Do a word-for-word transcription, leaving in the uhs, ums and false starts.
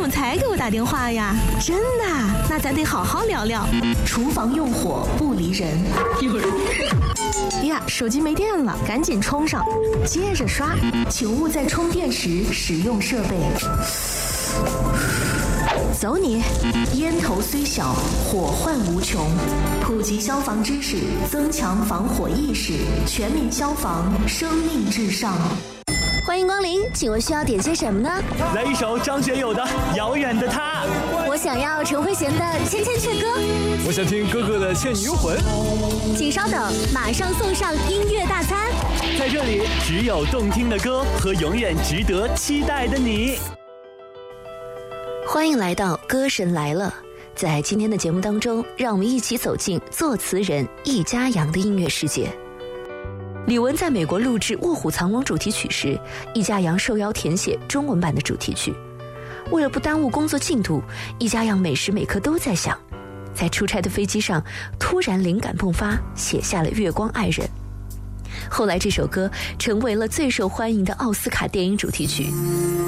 才给我打电话呀？真的？那咱得好好聊聊。 厨房用火不离人。 有人。呀，手机没电了，赶紧充上，接着刷。 请勿在充电时使用设备。 走你！ 烟头虽小，火患无穷。普及消防知识，增强防火意识，全民消防，生命至上。 欢迎光临，请问需要点些什么呢？ 来一首张学友的《遥远的他》。 我想要陈慧娴的《千千阙歌》。 我想听哥哥的《倩女幽魂》。 请稍等，马上送上音乐大餐。 在这里，只有动听的歌和永远值得期待的你。 欢迎来到《歌神来了》。在今天的节目当中，让我们一起走进作词人易家扬的音乐世界。李玟在美国录制《卧虎藏龙》主题曲时，易家扬受邀填写中文版的主题曲。为了不耽误工作进度，易家扬每时每刻都在想，在出差的飞机上突然灵感迸发，写下了《月光爱人》。后来这首歌成为了最受欢迎的奥斯卡电影主题曲。